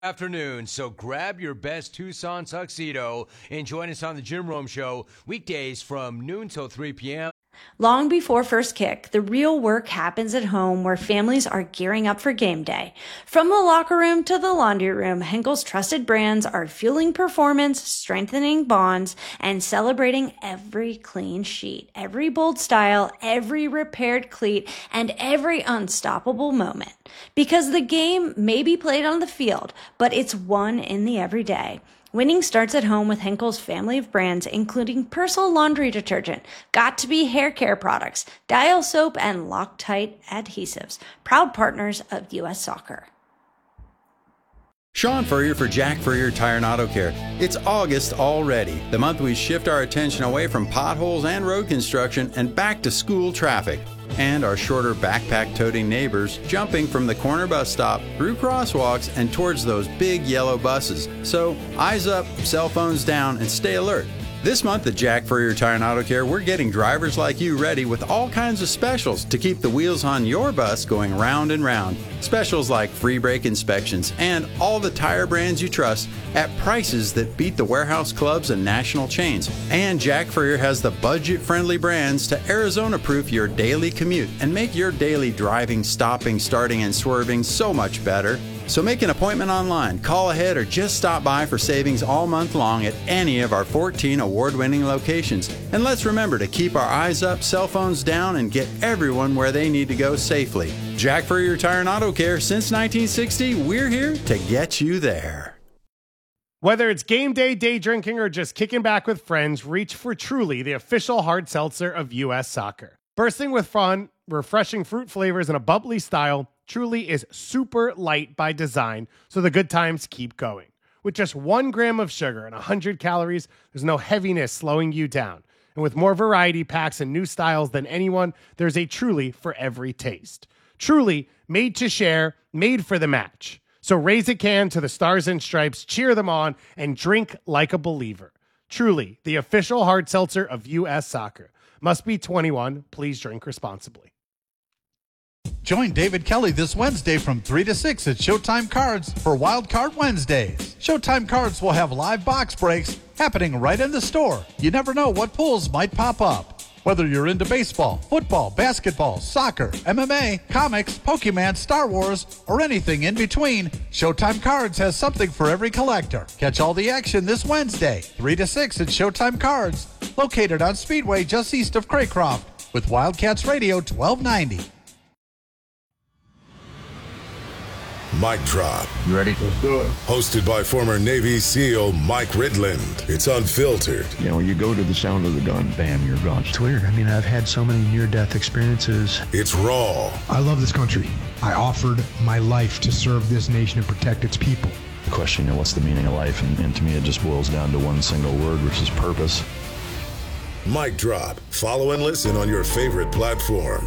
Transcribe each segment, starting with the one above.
Afternoon, so grab your best Tucson tuxedo and join us on the Jim Rome Show weekdays from noon till 3 p.m. Long before first kick, the real work happens at home where families are gearing up for game day. From the locker room to the laundry room, Henkel's trusted brands are fueling performance, strengthening bonds, and celebrating every clean sheet, every bold style, every repaired cleat, and every unstoppable moment. Because the game may be played on the field, but it's won in the everyday. Winning starts at home with Henkel's family of brands, including Persil laundry detergent, Got2b hair care products, Dial soap, and Loctite adhesives. Proud partners of U.S. Soccer. Sean Furrier for Jack Furrier Tire and Auto Care. It's August already, the month we shift our attention away from potholes and road construction and back to school traffic. And our shorter backpack-toting neighbors jumping from the corner bus stop through crosswalks and towards those big yellow buses. So eyes up, cell phones down, and stay alert. This month at Jack Furrier Tire and Auto Care, we're getting drivers like you ready with all kinds of specials to keep the wheels on your bus going round and round. Specials like free brake inspections and all the tire brands you trust at prices that beat the warehouse clubs and national chains. And Jack Furrier has the budget-friendly brands to Arizona-proof your daily commute and make your daily driving, stopping, starting, and swerving so much better. So make an appointment online, call ahead, or just stop by for savings all month long at any of our 14 award-winning locations. And let's remember to keep our eyes up, cell phones down, and get everyone where they need to go safely. Jack Furrier Tire and Auto Care, since 1960, we're here to get you there. Whether it's game day, day drinking, or just kicking back with friends, reach for Truly, the official hard seltzer of U.S. Soccer. Bursting with fun, refreshing fruit flavors, and a bubbly style, Truly is super light by design, so the good times keep going. With just 1 gram of sugar and 100 calories, there's no heaviness slowing you down. And with more variety packs and new styles than anyone, there's a Truly for every taste. Truly, made to share, made for the match. So raise a can to the Stars and Stripes, cheer them on, and drink like a believer. Truly, the official hard seltzer of U.S. Soccer. Must be 21. Please drink responsibly. Join David Kelly this Wednesday from 3 to 6 at Showtime Cards for Wild Card Wednesdays. Showtime Cards will have live box breaks happening right in the store. You never know what pulls might pop up. Whether you're into baseball, football, basketball, soccer, MMA, comics, Pokemon, Star Wars, or anything in between, Showtime Cards has something for every collector. Catch all the action this Wednesday, 3 to 6 at Showtime Cards, located on Speedway just east of Craycroft, with Wildcats Radio 1290. Mic Drop. You ready? Let's do it. Hosted by former Navy SEAL Mike Ridland. It's unfiltered. You know, you go to the sound of the gun, bam, you're gone. It's weird. I mean, I've had so many near-death experiences. It's raw. I love this country. I offered my life to serve this nation and protect its people. The question, you know, what's the meaning of life? And to me, it just boils down to one single word, which is purpose. Mic Drop. Follow and listen on your favorite platform.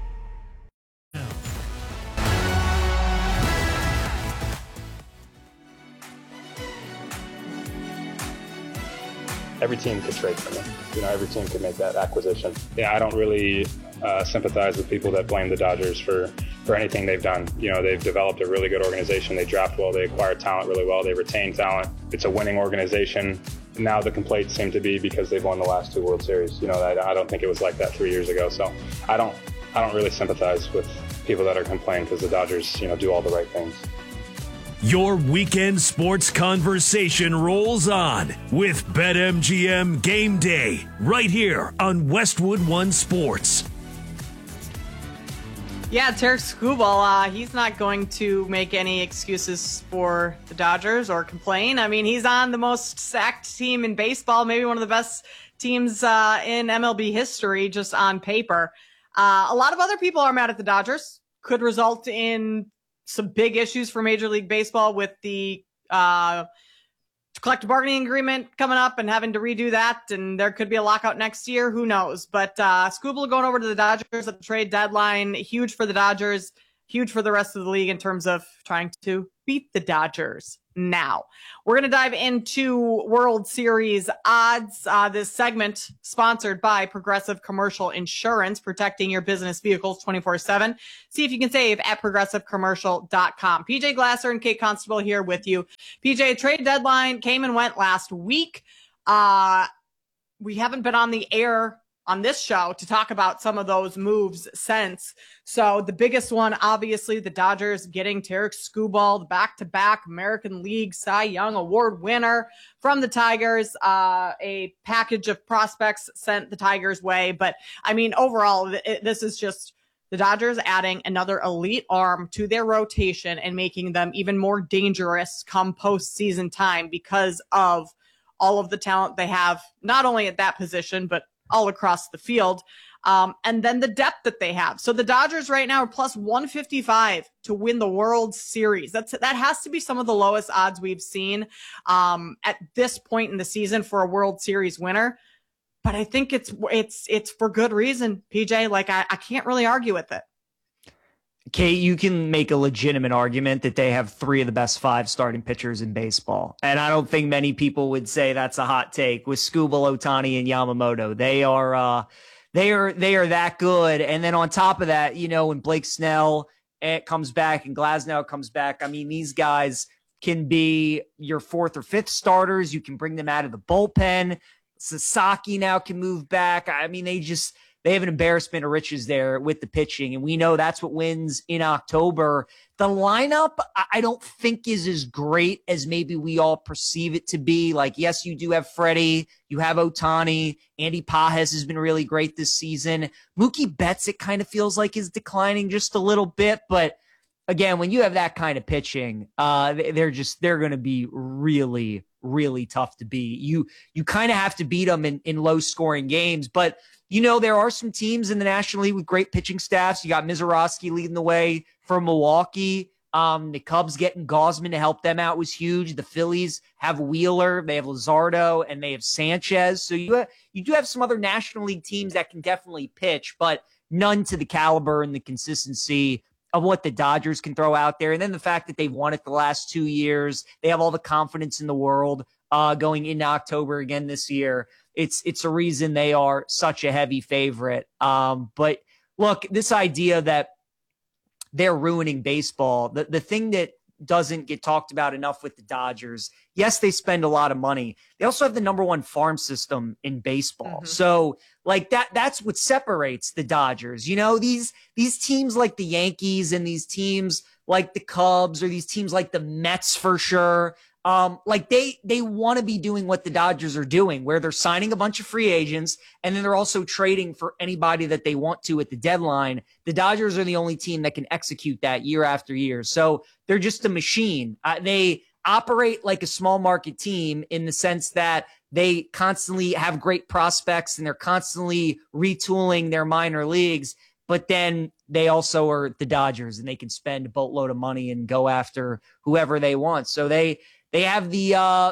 Every team could trade for me. You know, every team could make that acquisition. Yeah, I don't really sympathize with people that blame the Dodgers for anything they've done. You know, they've developed a really good organization. They draft well. They acquire talent really well. They retain talent. It's a winning organization. Now the complaints seem to be because they've won the last 2 World Series. You know, I don't think it was like that 3 years ago. So I don't really sympathize with people that are complaining because the Dodgers, you know, do all the right things. Your weekend sports conversation rolls on with BetMGM Game Day right here on Westwood One Sports. Yeah, Tarik Skubal, he's not going to make any excuses for the Dodgers or complain. I mean, he's on the most sacked team in baseball, maybe one of the best teams in MLB history, just on paper. A lot of other people are mad at the Dodgers. Could result in some big issues for Major League Baseball with the collective bargaining agreement coming up and having to redo that. And there could be a lockout next year. Who knows? But Skubal going over to the Dodgers at the trade deadline, huge for the Dodgers. huge for the rest of the league in terms of trying to beat the Dodgers. Now, we're going to dive into World Series odds. This segment sponsored by Progressive Commercial Insurance, protecting your business vehicles 24/7. See if you can save at progressivecommercial.com. PJ Glasser and Kate Constable here with you. PJ, trade deadline came and went last week. We haven't been on the air on this show to talk about some of those moves since. So the biggest one, obviously, the Dodgers getting Tarik Skubal, the back-to-back American League Cy Young Award winner from the Tigers. A package of prospects sent the Tigers' way. But, I mean, overall, this is just the Dodgers adding another elite arm to their rotation and making them even more dangerous come postseason time because of all of the talent they have, not only at that position, but all across the field. And then the depth that they have. So the Dodgers right now are plus 155 to win the World Series. That has to be some of the lowest odds we've seen at this point in the season for a World Series winner. But I think it's for good reason, PJ. Like, I can't really argue with it. Kate, you can make a legitimate argument that they have 3 of the best 5 starting pitchers in baseball. And I don't think many people would say that's a hot take with Skubal, Ohtani, and Yamamoto. They are that good. And then on top of that, you know, when Blake Snell comes back and Glasnow comes back, I mean, these guys can be your 4th or 5th starters. You can bring them out of the bullpen. Sasaki now can move back. I mean, they have an embarrassment of riches there with the pitching, and we know that's what wins in October. The lineup, I don't think is as great as maybe we all perceive it to be. Like, yes, you do have Freddie, you have Ohtani, Andy Pajes has been really great this season. Mookie Betts, it kind of feels like is declining just a little bit, but again, when you have that kind of pitching, they're going to be really, really tough to beat. You kind of have to beat them in low scoring games, but you know, there are some teams in the National League with great pitching staffs. You got Mizorowski leading the way for Milwaukee. The Cubs getting Gausman to help them out was huge. The Phillies have Wheeler, they have Luzardo, and they have Sanchez. So you do have some other National League teams that can definitely pitch, but none to the caliber and the consistency of what the Dodgers can throw out there. And then the fact that they've won it the last 2 years, they have all the confidence in the world going into October again this year. It's a reason they are such a heavy favorite. But look, this idea that they're ruining baseball, the thing that doesn't get talked about enough with the Dodgers, yes, they spend a lot of money. They also have the #1 farm system in baseball. Mm-hmm. So like that's what separates the Dodgers. You know, these teams like the Yankees and these teams like the Cubs or these teams like the Mets for sure. Like they want to be doing what the Dodgers are doing, where they're signing a bunch of free agents and then they're also trading for anybody that they want to at the deadline. The Dodgers are the only team that can execute that year after year. So they're just a machine. They operate like a small market team in the sense that they constantly have great prospects and they're constantly retooling their minor leagues. But then they also are the Dodgers and they can spend a boatload of money and go after whoever they want. So they have the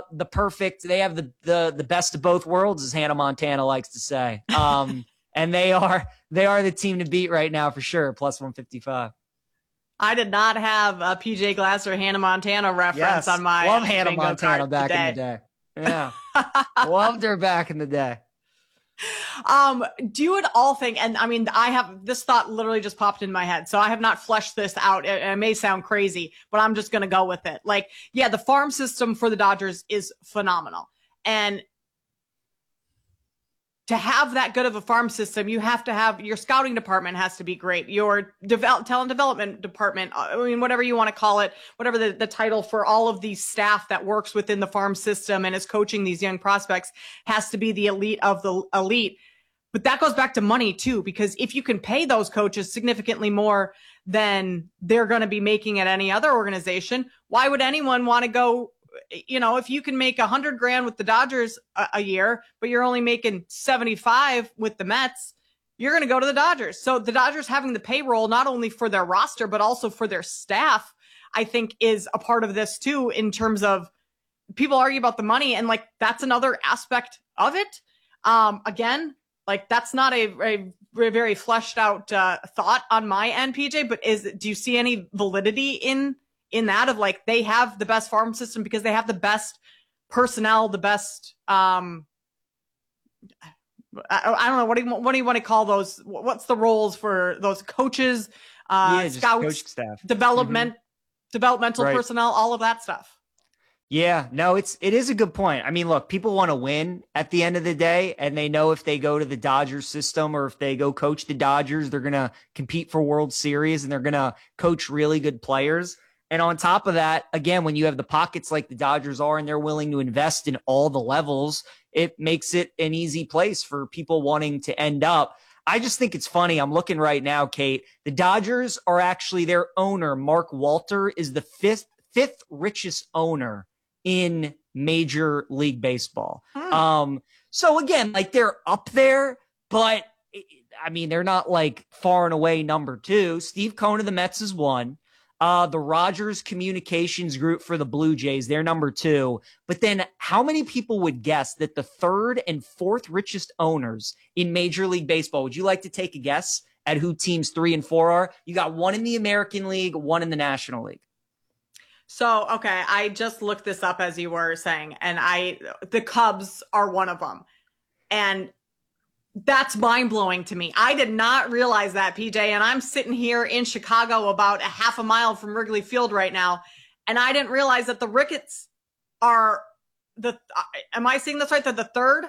best of both worlds, as Hannah Montana likes to say. And they are the team to beat right now for sure. Plus 155. I did not have a PJ Glasser Hannah Montana reference on my love Hannah Montana back in the day. Yeah. Loved her back in the day. Do you at all think, and I mean, I have this thought literally just popped in my head, so I have not fleshed this out. It may sound crazy, but I'm just going to go with it. Like, yeah, the farm system for the Dodgers is phenomenal. And to have that good of a farm system, you have to have your scouting department has to be great. Your talent development department, I mean, whatever you want to call it, whatever the title for all of these staff that works within the farm system and is coaching these young prospects has to be the elite of the elite. But that goes back to money too, because if you can pay those coaches significantly more than they're going to be making at any other organization, why would anyone want to go? You know, if you can make $100,000 with the Dodgers a year, but you're only making 75 with the Mets, you're going to go to the Dodgers. So the Dodgers having the payroll, not only for their roster, but also for their staff, I think is a part of this too, in terms of people argue about the money. And like, that's another aspect of it. Again, Like, that's not a very fleshed out thought on my end, PJ, but do you see any validity in that of like, they have the best farm system because they have the best personnel, the best, I don't know. What do you want to call those? What's the roles for those coaches, scouts, staff, developmental right. personnel, all of that stuff? Yeah, no, it is a good point. I mean, look, people want to win at the end of the day, and they know if they go to the Dodgers system or if they go coach the Dodgers, they're going to compete for World Series and they're going to coach really good players. And on top of that, again, when you have the pockets like the Dodgers are and they're willing to invest in all the levels, it makes it an easy place for people wanting to end up. I just think it's funny. I'm looking right now, Kate. The Dodgers are actually, their owner, Mark Walter, is the fifth richest owner in Major League Baseball. So again, like, they're up there, but I mean, they're not like far and away number 2. Steve Cohen of the Mets is 1. The Rogers Communications Group for the Blue Jays, they're number 2. But then how many people would guess that the 3rd and 4th richest owners in Major League Baseball, would you like to take a guess at who teams 3 and 4 are? You got 1 in the American League, 1 in the National League. So, okay, I just looked this up as you were saying, and the Cubs are one of them. And that's mind-blowing to me. I did not realize that, PJ, and I'm sitting here in Chicago about a half a mile from Wrigley Field right now, and I didn't realize that the Ricketts are am I seeing this right? They're the 3rd?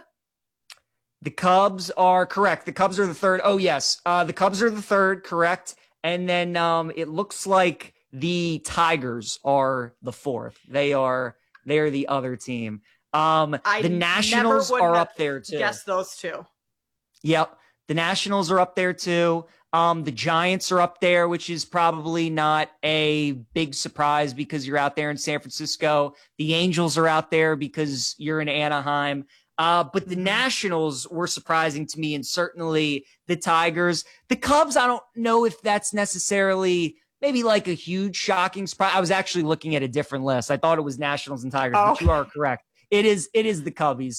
The Cubs are correct. The Cubs are the 3rd. Oh, yes. The Cubs are the 3rd, correct. And then it looks like the Tigers are the 4th. They're the other team. The Nationals are up there too. Yes, those two. Yep. The Nationals are up there too. The Giants are up there, which is probably not a big surprise because you're out there in San Francisco. The Angels are out there because you're in Anaheim. But the Nationals were surprising to me, and certainly the Tigers. The Cubs, I don't know if that's necessarily maybe like a huge shocking surprise. I was actually looking at a different list. I thought it was Nationals and Tigers, but you are correct. It is the Cubbies.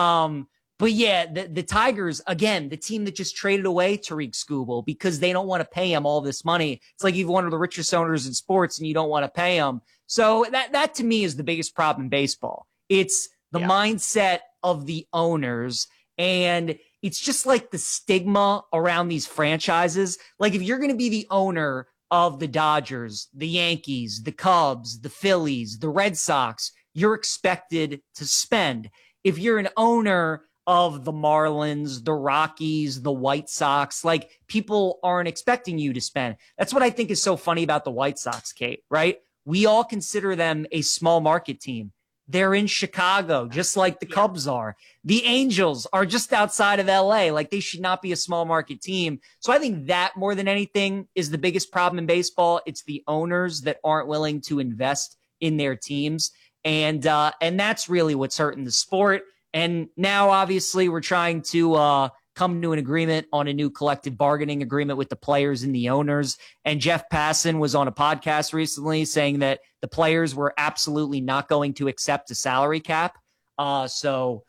But yeah, the Tigers, again, the team that just traded away Tariq Skubal because they don't want to pay him all this money. It's like you've one of the richest owners in sports and you don't want to pay him. So that to me is the biggest problem in baseball. It's the mindset of the owners, and it's just like the stigma around these franchises. Like, if you're going to be the owner of the Dodgers, the Yankees, the Cubs, the Phillies, the Red Sox, you're expected to spend. If you're an owner of the Marlins, the Rockies, the White Sox, like, people aren't expecting you to spend. That's what I think is so funny about the White Sox, Kate, right? We all consider them a small market team. They're in Chicago, just like the Cubs are. The Angels are just outside of LA. Like, they should not be a small market team. So I think that more than anything is the biggest problem in baseball. It's the owners that aren't willing to invest in their teams. And that's really what's hurting the sport. And now, obviously, we're trying to come to an agreement on a new collective bargaining agreement with the players and the owners. And Jeff Passan was on a podcast recently saying that the players were absolutely not going to accept a salary cap. So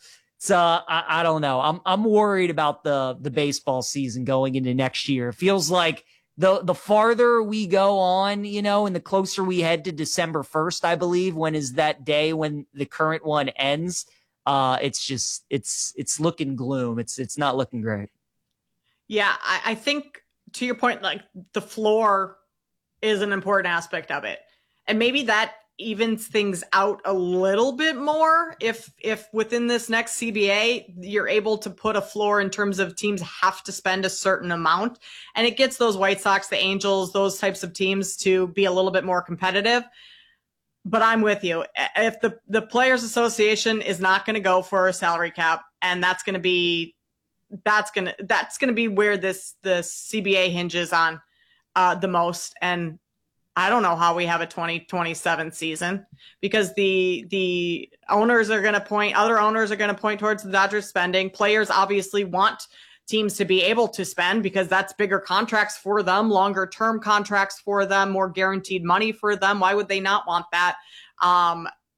I don't know. I'm worried about the baseball season going into next year. It feels like the farther we go on, and the closer we head to December 1st, I believe, when is that day when the current one ends, it's looking gloom. It's not looking great. Yeah, I think to your point, like, the floor is an important aspect of it. And maybe that evens things out a little bit more if within this next CBA, you're able to put a floor in terms of teams have to spend a certain amount. And it gets those White Sox, the Angels, those types of teams to be a little bit more competitive. But I'm with you. If the Players Association is not going to go for a salary cap, and that's going to be where the CBA hinges on the most. And I don't know how we have a 2027 season, because the owners are going to point, other owners are going to point towards the Dodgers spending. Players obviously want teams to be able to spend because that's bigger contracts for them, longer term contracts for them, more guaranteed money for them. Why would they not want that?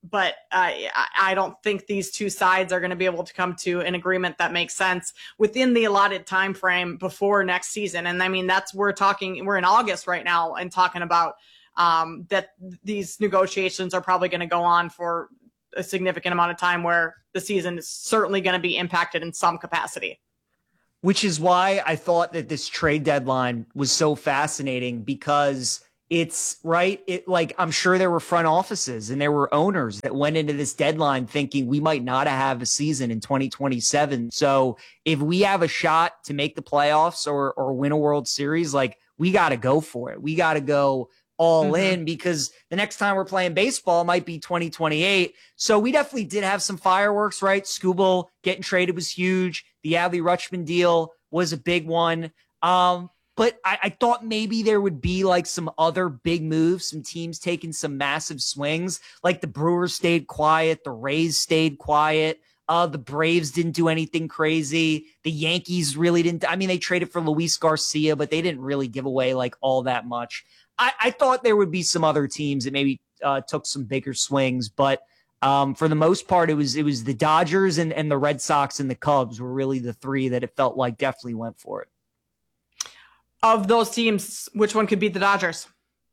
But I don't think these two sides are going to be able to come to an agreement that makes sense within the allotted time frame before next season. And I mean, we're in August right now and talking about that these negotiations are probably going to go on for a significant amount of time, where the season is certainly going to be impacted in some capacity. Which is why I thought that this trade deadline was so fascinating, because it's right. I'm sure there were front offices and there were owners that went into this deadline thinking we might not have a season in 2027. So if we have a shot to make the playoffs or win a World Series, like, we got to go for it. We got to go all in, because the next time we're playing baseball might be 2028. So we definitely did have some fireworks, right? Skubal getting traded was huge. The Adley Rutschman deal was a big one. But I thought maybe there would be like some other big moves, some teams taking some massive swings. Like the Brewers stayed quiet. The Rays stayed quiet. The Braves didn't do anything crazy. The Yankees really didn't. I mean, they traded for Luis Garcia, but they didn't really give away like all that much. I thought there would be some other teams that maybe took some bigger swings, but for the most part, it was the Dodgers and the Red Sox and the Cubs were really the three that it felt like definitely went for it. Of those teams, which one could beat the Dodgers?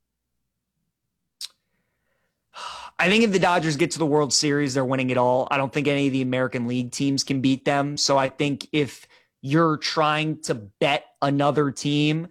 I think if the Dodgers get to the World Series, they're winning it all. I don't think any of the American League teams can beat them. So I think if you're trying to bet another team,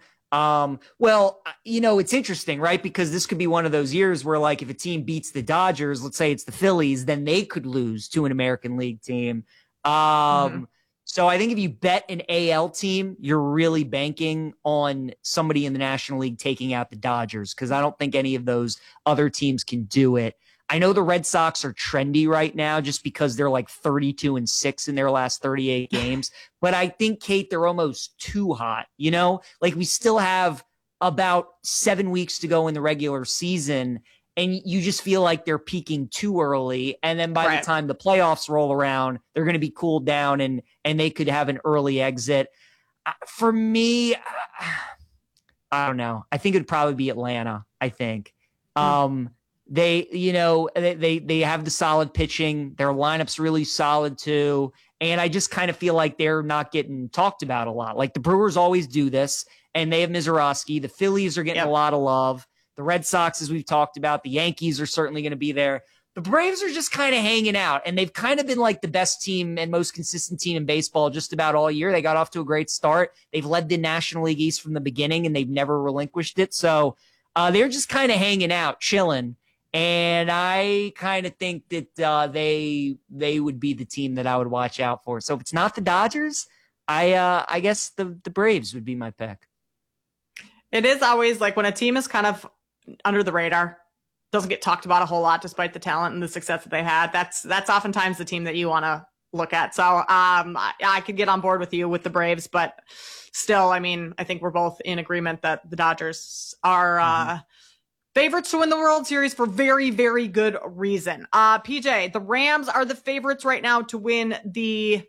it's interesting, right? Because this could be one of those years where, like, if a team beats the Dodgers, let's say it's the Phillies, then they could lose to an American League team. So I think if you bet an AL team, you're really banking on somebody in the National League taking out the Dodgers, because I don't think any of those other teams can do it. I know the Red Sox are trendy right now just because they're like 32-6 in their last 38 games. But I think, Kate, they're almost too hot. You know, like, we still have about 7 weeks to go in the regular season, and you just feel like they're peaking too early. And then by the time the playoffs roll around, they're going to be cooled down and they could have an early exit. For me, I don't know. I think it'd probably be Atlanta, I think. They have the solid pitching. Their lineup's really solid too. And I just kind of feel like they're not getting talked about a lot. Like, the Brewers always do this, and they have Mizorowski. The Phillies are getting a lot of love. The Red Sox, as we've talked about, the Yankees are certainly going to be there. The Braves are just kind of hanging out, and they've kind of been like the best team and most consistent team in baseball just about all year. They got off to a great start. They've led the National League East from the beginning, and they've never relinquished it. So they're just kind of hanging out, chilling. And I kind of think that they would be the team that I would watch out for. So if it's not the Dodgers, I guess the Braves would be my pick. It is always like when a team is kind of under the radar, doesn't get talked about a whole lot despite the talent and the success that they've had. That's oftentimes the team that you want to look at. So I could get on board with you with the Braves, but still, I mean, I think we're both in agreement that the Dodgers are favorites to win the World Series for very, very good reason. PJ, the Rams are the favorites right now to win the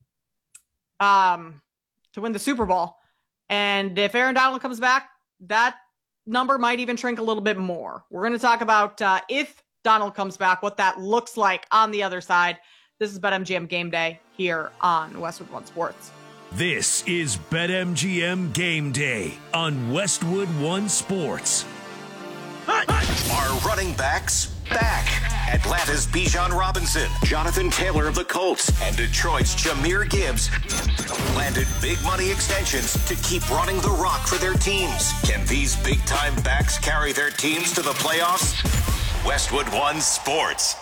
Super Bowl. And if Aaron Donald comes back, that number might even shrink a little bit more. We're going to talk about if Donald comes back, what that looks like on the other side. This is BetMGM Game Day here on Westwood One Sports. This is BetMGM Game Day on Westwood One Sports. Are running backs back? Atlanta's Bijan Robinson, Jonathan Taylor of the Colts, and Detroit's Jahmyr Gibbs landed big money extensions to keep running the rock for their teams. Can these big-time backs carry their teams to the playoffs? Westwood One Sports.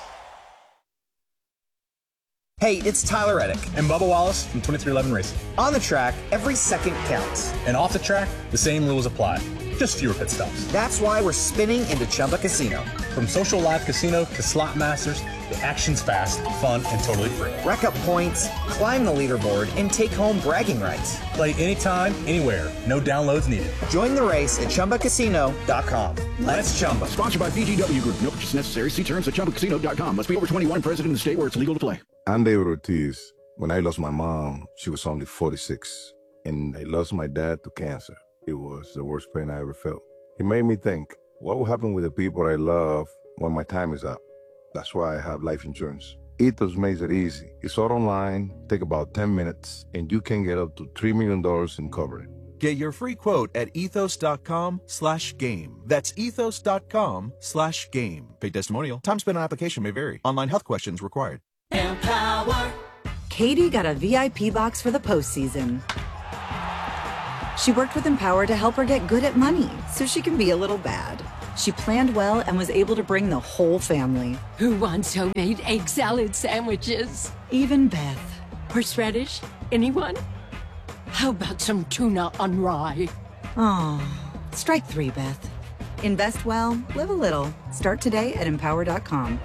Hey, it's Tyler Reddick. And Bubba Wallace from 2311 Racing. On the track, every second counts. And off the track, the same rules apply. Just fewer pit stops. That's why we're spinning into Chumba Casino. From social live casino to slot masters, the action's fast, fun, and totally free. Rack up points, climb the leaderboard, and take home bragging rights. Play anytime, anywhere. No downloads needed. Join the race at ChumbaCasino.com. Let's Chumba. Sponsored by VGW Group. No purchase necessary. See terms at ChumbaCasino.com. Must be over 21, present in the state where it's legal to play. I'm David Ortiz. When I lost my mom, she was only 46. And I lost my dad to cancer. It was the worst pain I ever felt. It made me think, what will happen with the people I love when my time is up? That's why I have life insurance. Ethos makes it easy. It's all online, take about 10 minutes, and you can get up to $3 million in coverage. Get your free quote at ethos.com/game. That's ethos.com/game. Paid testimonial. Time spent on application may vary. Online health questions required. Empower. Katie got a VIP box for the postseason. She worked with Empower to help her get good at money so she can be a little bad. She planned well and was able to bring the whole family. Who wants homemade egg salad sandwiches? Even Beth. Horseradish? Anyone? How about some tuna on rye? Oh, strike 3, Beth. Invest well, live a little. Start today at Empower.com.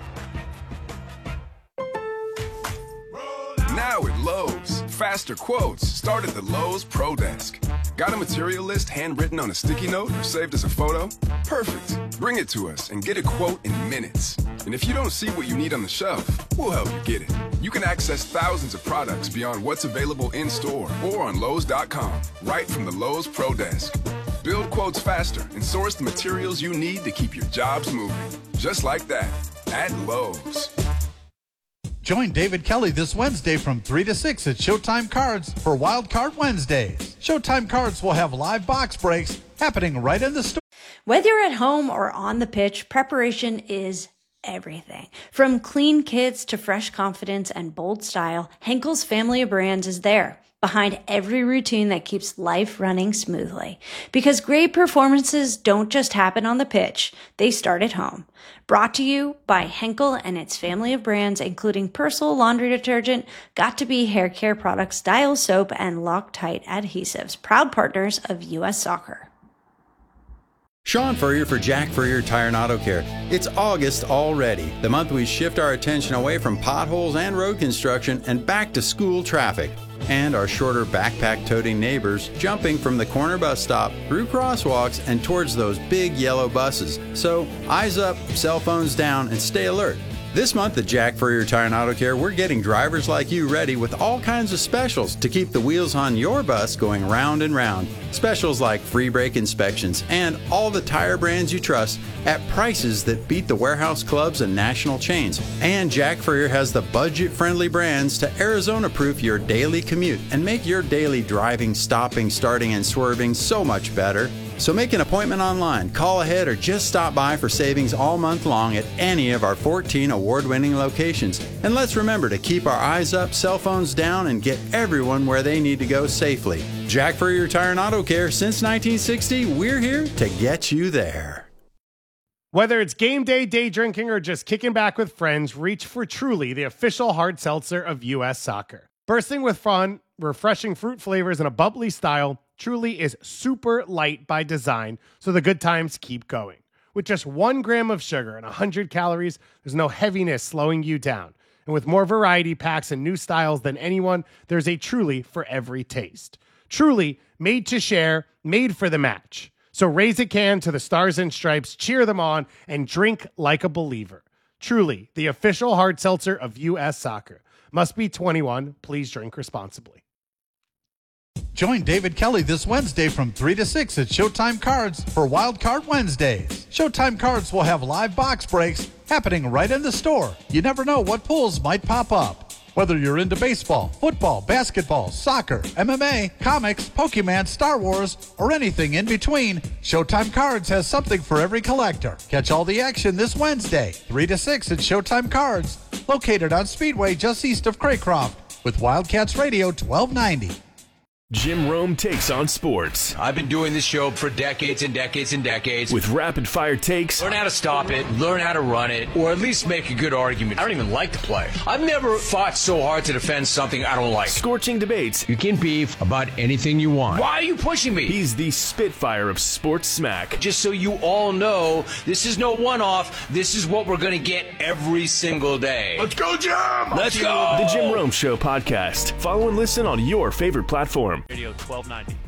Now at Lowe's, faster quotes start at the Lowe's Pro Desk. Got a material list handwritten on a sticky note or saved as a photo? Perfect. Bring it to us and get a quote in minutes. And if you don't see what you need on the shelf, we'll help you get it. You can access thousands of products beyond what's available in store or on Lowe's.com, right from the Lowe's Pro Desk. Build quotes faster and source the materials you need to keep your jobs moving. Just like that, at Lowe's. Join David Kelly this Wednesday from 3 to 6 at Showtime Cards for Wild Card Wednesdays. Showtime Cards will have live box breaks happening right in the store. Whether you're at home or on the pitch, preparation is everything. From clean kits to fresh confidence and bold style, Henkel's family of brands is there, behind every routine that keeps life running smoothly. Because great performances don't just happen on the pitch, they start at home. Brought to you by Henkel and its family of brands, including Persil laundry detergent, Got2b hair care products, Dial soap, and Loctite adhesives, proud partners of U.S. Soccer. Sean Furrier for Jack Furrier Tire and Auto Care. It's August already, the month we shift our attention away from potholes and road construction and back to school traffic. And our shorter backpack-toting neighbors jumping from the corner bus stop through crosswalks and towards those big yellow buses. So eyes up, cell phones down, and stay alert. This month at Jack Furrier Tire and Auto Care, we're getting drivers like you ready with all kinds of specials to keep the wheels on your bus going round and round. Specials like free brake inspections and all the tire brands you trust at prices that beat the warehouse clubs and national chains. And Jack Furrier has the budget-friendly brands to Arizona-proof your daily commute and make your daily driving, stopping, starting, and swerving so much better. So make an appointment online, call ahead, or just stop by for savings all month long at any of our 14 award-winning locations. And let's remember to keep our eyes up, cell phones down, and get everyone where they need to go safely. Jack Furrier Tire and Auto Care, since 1960, we're here to get you there. Whether it's game day, day drinking, or just kicking back with friends, reach for Truly, the official hard seltzer of U.S. Soccer. Bursting with fun, refreshing fruit flavors, and a bubbly style, Truly is super light by design, so the good times keep going. With just 1 gram of sugar and 100 calories, there's no heaviness slowing you down. And with more variety packs and new styles than anyone, there's a Truly for every taste. Truly, made to share, made for the match. So raise a can to the Stars and Stripes, cheer them on, and drink like a believer. Truly, the official hard seltzer of U.S. Soccer. Must be 21. Please drink responsibly. Join David Kelly this Wednesday from 3 to 6 at Showtime Cards for Wild Card Wednesdays. Showtime Cards will have live box breaks happening right in the store. You never know what pulls might pop up. Whether you're into baseball, football, basketball, soccer, MMA, comics, Pokemon, Star Wars, or anything in between, Showtime Cards has something for every collector. Catch all the action this Wednesday, 3 to 6 at Showtime Cards, located on Speedway just east of Craycroft, with Wildcats Radio 1290. Jim Rome takes on sports. I've been doing this show for decades and decades and decades. With rapid-fire takes. Learn how to stop it, learn how to run it, or at least make a good argument. I don't even like the play. I've never fought so hard to defend something I don't like. Scorching debates. You can beef about anything you want. Why are you pushing me? He's the Spitfire of sports smack. Just so you all know, this is no one-off. This is what we're going to get every single day. Let's go, Jim! Let's go! The Jim Rome Show podcast. Follow and listen on your favorite platform. Radio 1290.